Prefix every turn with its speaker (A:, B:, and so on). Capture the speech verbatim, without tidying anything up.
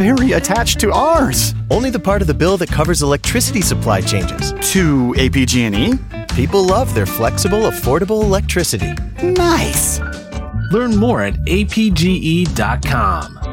A: very attached to ours.
B: Only the part of the bill that covers electricity supply changes.
A: To A P G and E?
B: People love their flexible, affordable electricity.
A: Nice.
C: Learn more at A P G E dot com.